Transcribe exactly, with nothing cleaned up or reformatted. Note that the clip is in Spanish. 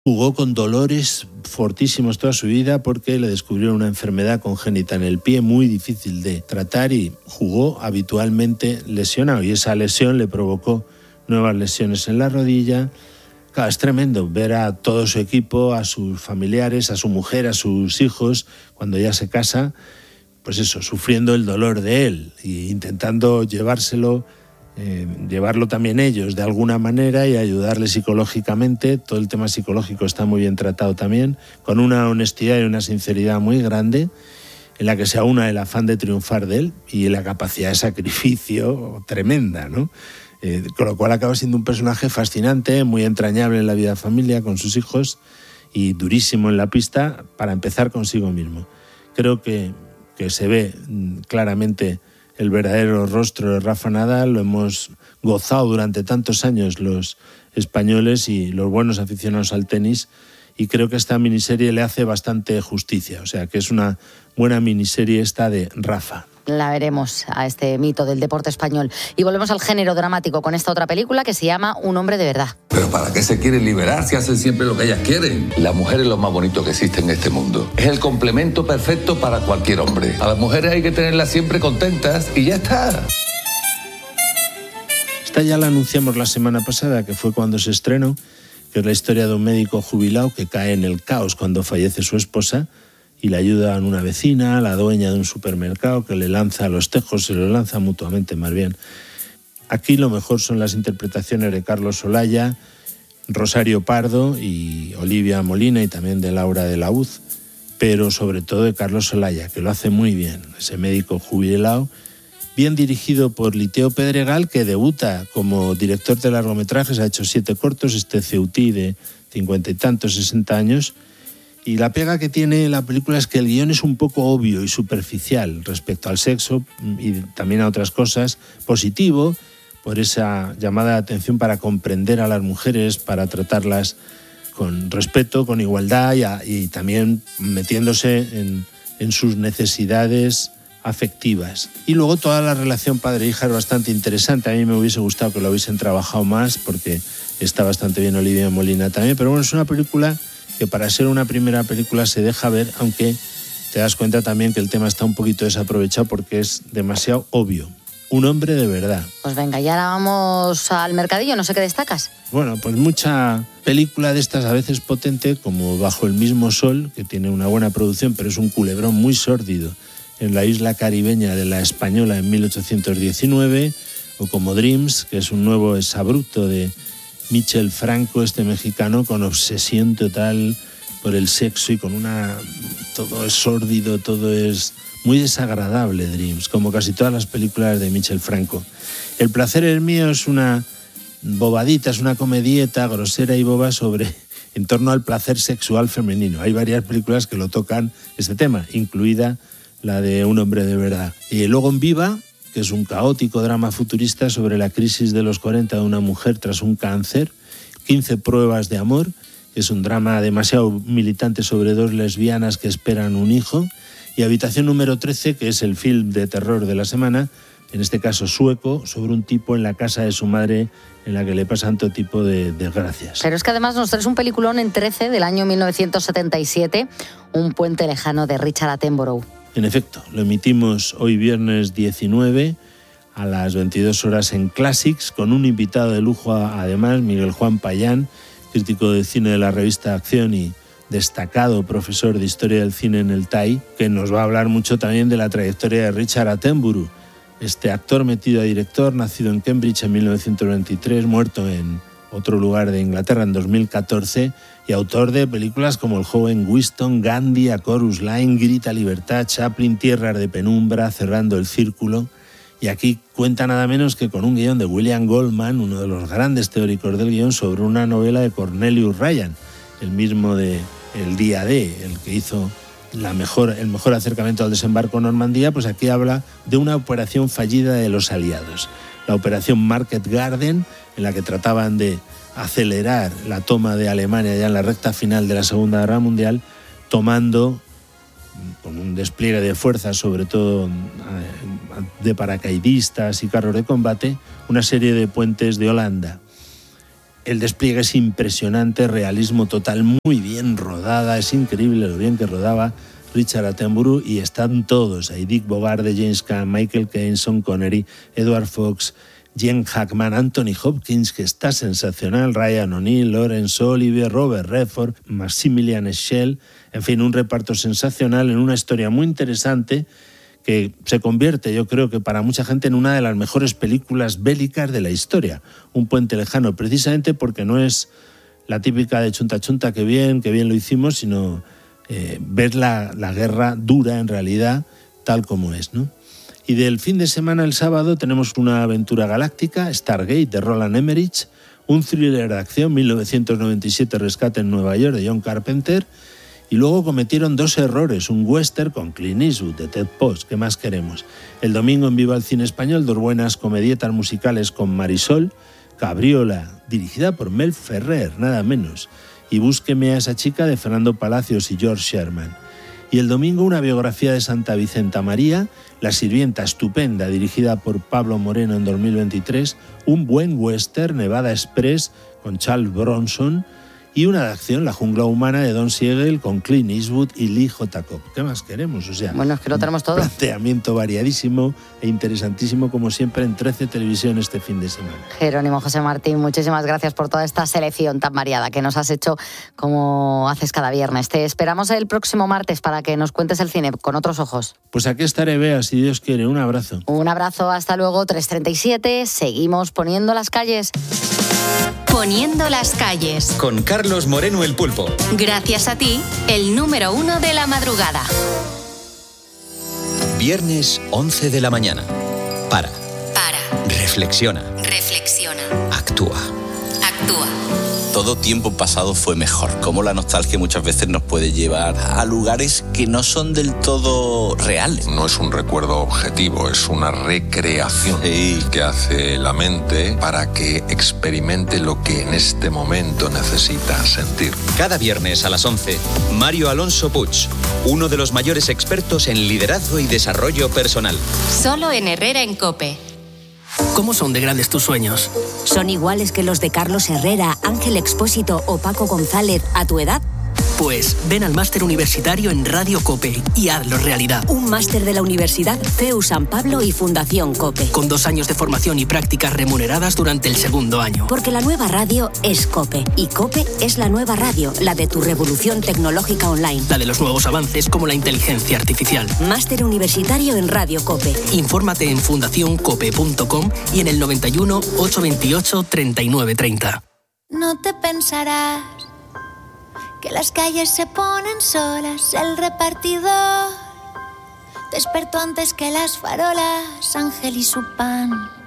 Jugó con dolores fortísimos toda su vida porque le descubrieron una enfermedad congénita en el pie muy difícil de tratar y jugó habitualmente lesionado. Y esa lesión le provocó nuevas lesiones en la rodilla. Claro, es tremendo ver a todo su equipo, a sus familiares, a su mujer, a sus hijos, cuando ya se casa, pues eso, sufriendo el dolor de él e intentando llevárselo, eh, llevarlo también ellos de alguna manera y ayudarle psicológicamente. Todo el tema psicológico está muy bien tratado también, con una honestidad y una sinceridad muy grande, en la que se aúna el afán de triunfar de él y la capacidad de sacrificio tremenda, ¿no? Eh, con lo cual acaba siendo un personaje fascinante, muy entrañable en la vida de familia, con sus hijos, y durísimo en la pista para empezar consigo mismo. Creo que, que se ve claramente el verdadero rostro de Rafa Nadal. Lo hemos gozado durante tantos años los españoles y los buenos aficionados al tenis, y creo que esta miniserie le hace bastante justicia. O sea, que es una buena miniserie esta de Rafa. La veremos, a este mito del deporte español. Y volvemos al género dramático con esta otra película que se llama Un hombre de verdad. ¿Pero para qué se quieren liberar si hacen siempre lo que ellas quieren? La mujer es lo más bonito que existe en este mundo. Es el complemento perfecto para cualquier hombre. A las mujeres hay que tenerlas siempre contentas y ya está. Esta ya la anunciamos la semana pasada, que fue cuando se estrenó, que es la historia de un médico jubilado que cae en el caos cuando fallece su esposa, y le ayudan una vecina, la dueña de un supermercado, que le lanza los tejos, se los lanza mutuamente más bien. Aquí lo mejor son las interpretaciones de Carlos Olaya, Rosario Pardo y Olivia Molina, y también de Laura de la Uz, pero sobre todo de Carlos Olaya, que lo hace muy bien, ese médico jubilado, bien dirigido por Liteo Pedregal, que debuta como director de largometrajes, ha hecho siete cortos, este Ceutí de cincuenta y tantos, sesenta años, y la pega que tiene la película es que el guión es un poco obvio y superficial respecto al sexo y también a otras cosas, positivo por esa llamada de atención para comprender a las mujeres, para tratarlas con respeto, con igualdad y, a, y también metiéndose en, en sus necesidades afectivas. Y luego toda la relación padre-hija es bastante interesante. A mí me hubiese gustado que lo hubiesen trabajado más porque está bastante bien Olivia Molina también, pero bueno, es una película que para ser una primera película se deja ver, aunque te das cuenta también que el tema está un poquito desaprovechado porque es demasiado obvio. Un hombre de verdad. Pues venga, y ahora vamos al mercadillo, no sé qué destacas. Bueno, pues mucha película de estas, a veces potente, como Bajo el mismo sol, que tiene una buena producción, pero es un culebrón muy sórdido, en la isla caribeña de La Española en mil ochocientos diecinueve, o como Dreams, que es un nuevo exabrupto de Michel Franco, este mexicano, con obsesión total por el sexo y con una... todo es sórdido, todo es muy desagradable, Dreams, como casi todas las películas de Michel Franco. El placer es mío es una bobadita, es una comedieta grosera y boba sobre... en torno al placer sexual femenino. Hay varias películas que lo tocan este tema, incluida la de Un hombre de verdad. Y luego en Viva, que es un caótico drama futurista sobre la crisis de los cuarenta de una mujer tras un cáncer, quince pruebas de amor, que es un drama demasiado militante sobre dos lesbianas que esperan un hijo, y Habitación número trece, que es el film de terror de la semana, en este caso sueco, sobre un tipo en la casa de su madre en la que le pasan todo tipo de desgracias. Pero es que además nos traes un peliculón en trece del año mil novecientos setenta y siete, Un puente lejano de Richard Attenborough. En efecto, lo emitimos hoy viernes diecinueve a las veintidós horas en Classics, con un invitado de lujo además, Miguel Juan Payán, crítico de cine de la revista Acción y destacado profesor de Historia del Cine en el T A I, que nos va a hablar mucho también de la trayectoria de Richard Attenborough, este actor metido a director, nacido en Cambridge en mil novecientos veintitrés, muerto en otro lugar de Inglaterra en dos mil catorce, y autor de películas como El joven Winston, Gandhi, A Chorus Line, Grita Libertad, Chaplin, Tierras de penumbra, Cerrando el círculo. Y aquí cuenta nada menos que con un guión de William Goldman, uno de los grandes teóricos del guión, sobre una novela de Cornelius Ryan, el mismo de El día D, el que hizo la mejor, el mejor acercamiento al desembarco en Normandía. Pues aquí habla de una operación fallida de los aliados, la operación Market Garden, en la que trataban de acelerar la toma de Alemania ya en la recta final de la Segunda Guerra Mundial, tomando, con un despliegue de fuerzas, sobre todo de paracaidistas y carros de combate, una serie de puentes de Holanda. El despliegue es impresionante, realismo total, muy bien rodada, es increíble lo bien que rodaba Richard Attenborough, y están todos ahí: Dick Bogart, James Caan, Michael Caine, Sean Connery, Edward Fox, Gene Hackman, Anthony Hopkins, que está sensacional, Ryan O'Neal, Laurence Olivier, Robert Redford, Maximilian Schell, en fin, un reparto sensacional en una historia muy interesante que se convierte, yo creo que para mucha gente, en una de las mejores películas bélicas de la historia. Un puente lejano, precisamente porque no es la típica de chunta chunta, que bien, que bien lo hicimos, sino eh, ver la, la guerra dura en realidad, tal como es, ¿no? Y del fin de semana, el sábado, tenemos una aventura galáctica, Stargate, de Roland Emmerich, un thriller de acción, mil novecientos noventa y siete, Rescate en Nueva York, de John Carpenter. Y luego cometieron dos errores: un western con Clint Eastwood, de Ted Post. ¿Qué más queremos? El domingo, en Viva el Cine Español, dos buenas comedietas musicales con Marisol, Cabriola, dirigida por Mel Ferrer, nada menos, y Búsqueme a esa chica, de Fernando Palacios y George Sherman. Y el domingo, una biografía de Santa Vicenta María, La sirvienta, estupenda, dirigida por Pablo Moreno en dos mil veintitrés, un buen western, Nevada Express, con Charles Bronson, y una de acción, La jungla humana, de Don Siegel, con Clint Eastwood y Lee J. Cobb. ¿Qué más queremos? O sea, bueno, es que lo tenemos todo. Un planteamiento variadísimo e interesantísimo, como siempre, en trece Televisión este fin de semana. Jerónimo José Martín, muchísimas gracias por toda esta selección tan variada que nos has hecho, como haces cada viernes. Te esperamos el próximo martes para que nos cuentes el cine con otros ojos. Pues aquí estaré, Bea, si Dios quiere. Un abrazo. Un abrazo, hasta luego. tres treinta y siete, seguimos poniendo las calles. Poniendo las calles. Con Carlos Moreno el Pulpo. Gracias a ti, el número uno de la madrugada. Viernes, once de la mañana. Para. Para. Reflexiona. Reflexiona. Actúa. Actúa. Todo tiempo pasado fue mejor. Cómo la nostalgia muchas veces nos puede llevar a lugares que no son del todo reales. No es un recuerdo objetivo, es una recreación sí. que hace la mente para que experimente lo que en este momento necesita sentir. Cada viernes a las once, Mario Alonso Puig, uno de los mayores expertos en liderazgo y desarrollo personal. Solo en Herrera en COPE. ¿Cómo son de grandes tus sueños? ¿Son iguales que los de Carlos Herrera, Ángel Expósito o Paco González a tu edad? Pues ven al máster universitario en Radio COPE y hazlo realidad. Un máster de la Universidad C E U San Pablo y Fundación COPE. Con dos años de formación y prácticas remuneradas durante el segundo año. Porque la nueva radio es COPE. Y COPE es la nueva radio, la de tu revolución tecnológica online. La de los nuevos avances como la inteligencia artificial. Máster universitario en Radio COPE. Infórmate en fundación cope punto com y en el noventa y uno, ochocientos veintiocho, treinta y nueve treinta. No te pensarás que las calles se ponen solas, el repartidor despertó antes que las farolas, Ángel y su pan.